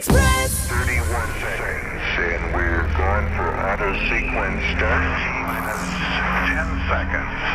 Express. 31 seconds, and we're going for auto sequence start. T minus 10 seconds.